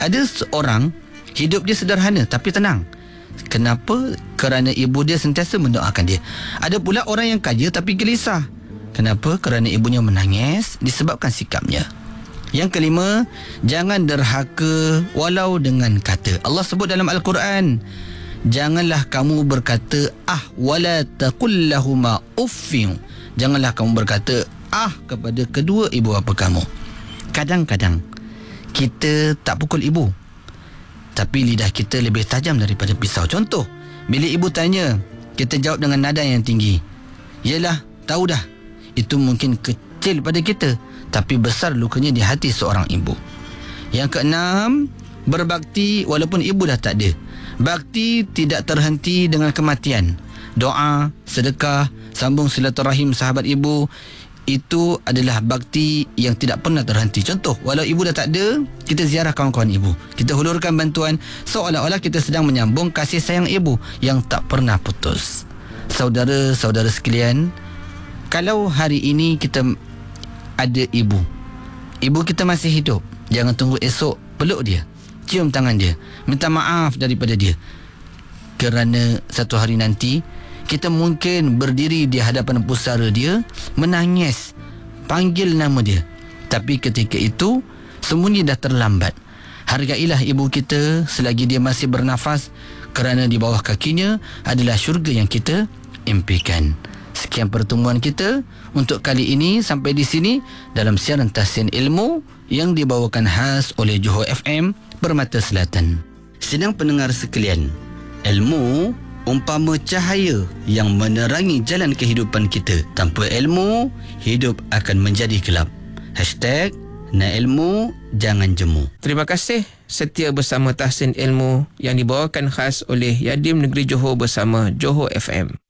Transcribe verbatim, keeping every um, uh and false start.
Ada seorang hidup dia sederhana tapi tenang. Kenapa? Kerana ibu dia sentiasa mendoakan dia. Ada pula orang yang kaya tapi gelisah. Kenapa? Kerana ibunya menangis disebabkan sikapnya. Yang kelima, jangan derhaka walau dengan kata. Allah sebut dalam Al-Quran, janganlah kamu berkata ah wala taqul lahuma uffin. Janganlah kamu berkata ah kepada kedua ibu bapa kamu. Kadang-kadang kita tak pukul ibu, tapi lidah kita lebih tajam daripada pisau. Contoh, bila ibu tanya, kita jawab dengan nada yang tinggi. Yelah, tahu dah. Itu mungkin kecil pada kita, tapi besar lukanya di hati seorang ibu. Yang keenam, berbakti walaupun ibu dah tak ada. Bakti tidak terhenti dengan kematian. Doa, sedekah, sambung silaturahim sahabat ibu, itu adalah bakti yang tidak pernah terhenti. Contoh, walau ibu dah tak ada, kita ziarah kawan-kawan ibu, kita hulurkan bantuan, seolah-olah kita sedang menyambung kasih sayang ibu yang tak pernah putus. Saudara-saudara sekalian, kalau hari ini kita ada ibu, ibu kita masih hidup, jangan tunggu esok, peluk dia, cium tangan dia, minta maaf daripada dia. Kerana satu hari nanti kita mungkin berdiri di hadapan pusara dia, menangis, panggil nama dia. Tapi ketika itu, semuanya dah terlambat. Hargailah ibu kita selagi dia masih bernafas, kerana di bawah kakinya adalah syurga yang kita impikan. Sekian pertemuan kita untuk kali ini, sampai di sini dalam siaran Tahsin Ilmu yang dibawakan khas oleh Johor F M Permata Selatan. Sedang pendengar sekalian, ilmu umpama cahaya yang menerangi jalan kehidupan kita. Tanpa ilmu, hidup akan menjadi gelap. Hashtag nak ilmu, jangan jemu. Terima kasih setia bersama Tahsin Ilmu yang dibawakan khas oleh Yadim Negeri Johor bersama Johor F M.